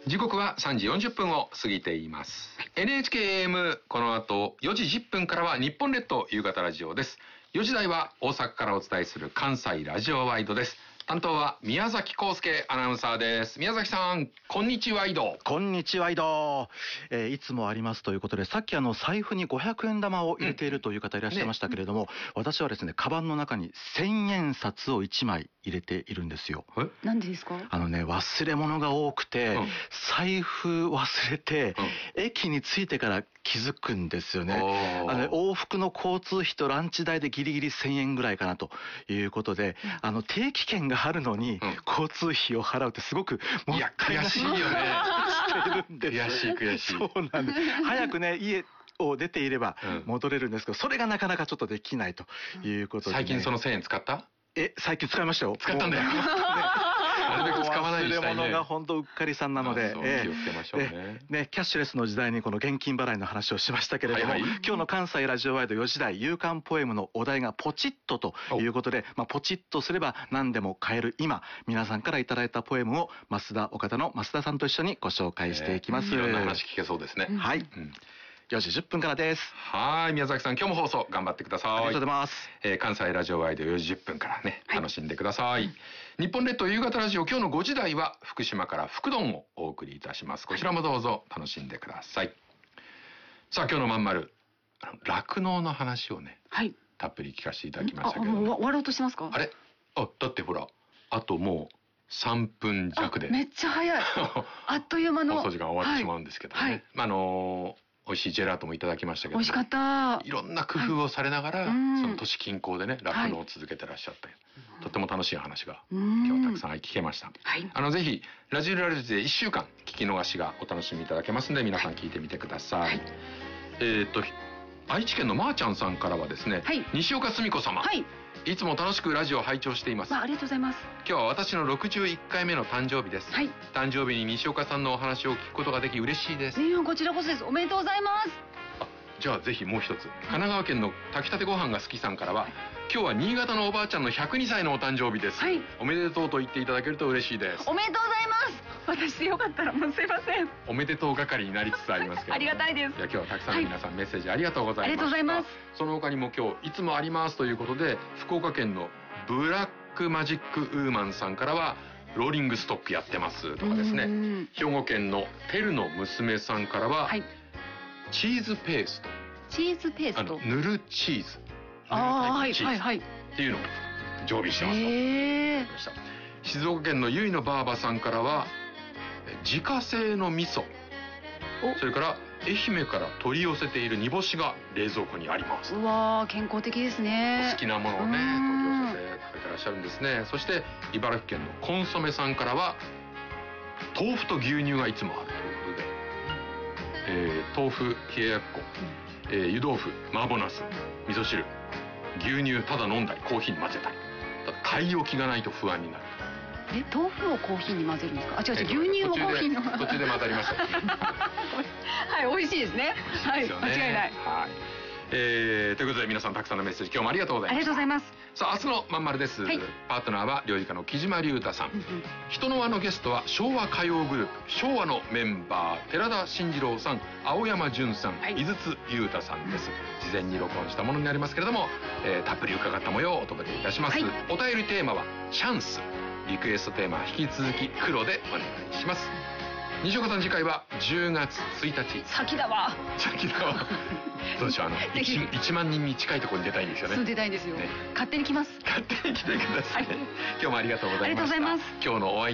時刻は3時40分を過ぎています。NHKAM この後4時10分からは日本列島夕方ラジオです。4時台は大阪からお伝えする関西ラジオワイドです。担当は宮崎康介アナウンサーです。宮崎さん、こんにちワイド。 こんにちワイド。いつもありますということで、さっき財布に500円玉を入れているという方いらっしゃいましたけれども、私はですね、カバンの中に1000円札を1枚入れているんですよ。 なんでですか？ 忘れ物が多くて、財布忘れて、駅に着いてから気づくんですよね。往復の交通費とランチ代でギリギリ1000円ぐらいかなということで、定期券があるのに交通費を払うってすごくもったいない。 悔しいよね。 してるんです。 悔しい。 そうなんです。早くね、家を出ていれば戻れるんですけど、それがなかなかちょっとできないということで、 最近その1000円使った？ 最近使いましたよ。 使ったんだよ。なるべく使わないようにしたいね。 忘れ物が本当うっかりさんなので、 気をつけましょうね。 キャッシュレスの時代にこの現金払いの話をしましたけれども、今日の関西ラジオワイド4時台夕刊ポエムのお題がポチッとということで、ポチッとすれば何でも買える今、皆さんからいただいたポエムを岡田の増田さんと一緒にご紹介していきます。 いろんな話聞けそうですね。 はい。4時10分からです。 はい、宮崎さん、今日も放送頑張ってください。 ありがとうございます。 関西ラジオワイド4時10分からね、楽しんでください。日本列島夕方ラジオ、今日の5時台は福島から福丼をお送りいたします。こちらもどうぞ楽しんでください。さあ、今日のまんまる酪農の話をね、たっぷり聞かせていただきましたけど、 もう終わろうとしてますか？ あれ、だってほら、あともう3分弱でめっちゃ早い。あっという間の放送時間終わってしまうんですけどね。美味しいジェラートもいただきましたけど、 美味しかった。 いろんな工夫をされながら、その都市近郊でね、酪農を続けてらっしゃって、とっても楽しい話が今日はたくさん聞けました。ぜひラジオラジオで1週間聞き逃しがお楽しみいただけますので、皆さん聞いてみてください。愛知県のまーちゃんさんからはですね、西岡澄子様、いつも楽しくラジオを拝聴しています。 ありがとうございます。 今日は私の61回目の誕生日です。誕生日に西岡さんのお話を聞くことができ嬉しいです。 こちらこそです。おめでとうございます。 じゃあぜひもう一つ、神奈川県の炊きたてご飯が好きさんからは、今日は新潟のおばあちゃんの102歳のお誕生日です。おめでとうと言っていただけると嬉しいです。 おめでとうございます。私でよかったらもうすいません。 おめでとう係になりつつありますけど、 ありがたいです。 今日はたくさんの皆さん、メッセージありがとうございます。 ありがとうございます。 その他にも今日いつもありますということで、福岡県のブラックマジックウーマンさんからは、ローリングストックやってますとかですね。兵庫県のテルの娘さんからは、チーズペースト。 チーズペースト、 塗るチーズ、っていうのを常備してますと。静岡県のゆいのばあばさんからは、自家製の味噌、それから愛媛から取り寄せている煮干しが冷蔵庫にあります。 うわー、健康的ですね。 好きなものをね、取り寄せて食べてらっしゃるんですね。そして茨城県のコンソメさんからは、豆腐と牛乳がいつもあるということで、豆腐、冷ややっこ、湯豆腐、麻婆ナス、味噌汁、牛乳ただ飲んだりコーヒーに混ぜたり、ただ買い置きがないと不安になる。 豆腐をコーヒーに混ぜるんですか？違う、牛乳をコーヒーに途中で混ざりました。 美味しいですね。間違いない。 ということで皆さんたくさんのメッセージ今日もありがとうございます。 ありがとうございます。 さあ、明日のまんまるです。パートナーは料理家の木島隆太さん。人の輪のゲストは昭和歌謡グループ昭和のメンバー、寺田真二郎さん、青山純さん、井筒裕太さんです。事前に録音したものになりますけれども、たっぷり伺った模様をお届けいたします。お便りテーマはチャンス、リクエストテーマは引き続き黒でお願いします。西岡さん、次回は10月1日。 先だわ。 どうでしょう、1万人に近いところに出たいんですよね。 そう、出たいんですよ。勝手に来ます。 勝手に来てください。今日もありがとうございました。 ありがとうございます。 今日のお相手